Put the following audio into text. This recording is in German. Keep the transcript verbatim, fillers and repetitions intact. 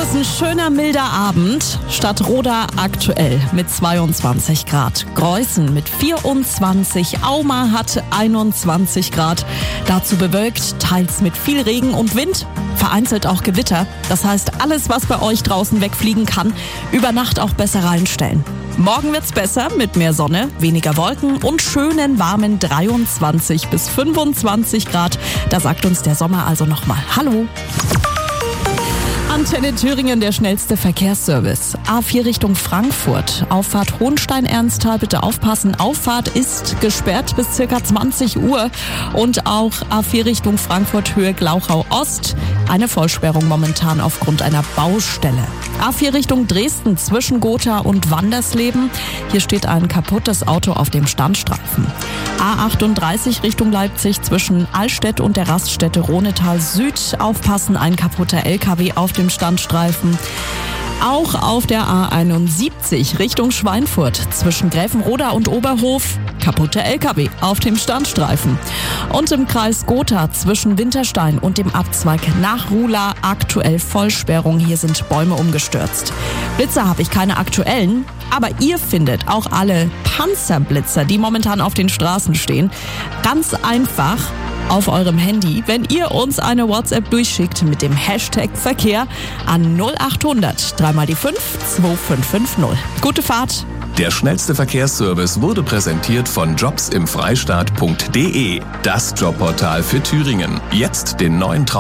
ist ein schöner, milder Abend. Stadtroda aktuell mit zweiundzwanzig Grad. Greußen mit vierundzwanzig. Auma hat einundzwanzig Grad. Dazu bewölkt, teils mit viel Regen und Wind. Vereinzelt auch Gewitter. Das heißt, alles, was bei euch draußen wegfliegen kann, über Nacht auch besser reinstellen. Morgen wird's besser mit mehr Sonne, weniger Wolken und schönen warmen dreiundzwanzig bis fünfundzwanzig Grad. Da sagt uns der Sommer also nochmal Hallo. Antenne Thüringen, der schnellste Verkehrsservice. A vier Richtung Frankfurt. Auffahrt Hohenstein-Ernsthal, bitte aufpassen. Auffahrt ist gesperrt bis circa zwanzig Uhr. Und auch A vier Richtung Frankfurt, Höhe Glauchau Ost. Eine Vollsperrung momentan aufgrund einer Baustelle. A vier Richtung Dresden zwischen Gotha und Wandersleben. Hier steht ein kaputtes Auto auf dem Standstreifen. A achtunddreißig Richtung Leipzig zwischen Allstedt und der Raststätte Ronetal Süd. Aufpassen, ein kaputter L K W auf dem Standstreifen. Auch auf der A einundsiebzig Richtung Schweinfurt zwischen Gräfenroda und Oberhof. Kaputter L K W auf dem Standstreifen. Und im Kreis Gotha zwischen Winterstein und dem Abzweig nach Rula aktuell Vollsperrung. Hier sind Bäume umgestürzt. Blitzer habe ich keine aktuellen, aber ihr findet auch alle Panzerblitzer, die momentan auf den Straßen stehen, ganz einfach auf eurem Handy, wenn ihr uns eine WhatsApp durchschickt mit dem Hashtag Verkehr an null achthundert drei mal die fünf zwei fünf fünf null. Gute Fahrt! Der schnellste Verkehrsservice wurde präsentiert von jobs im freistaat punkt de, das Jobportal für Thüringen. Jetzt den neuen Traum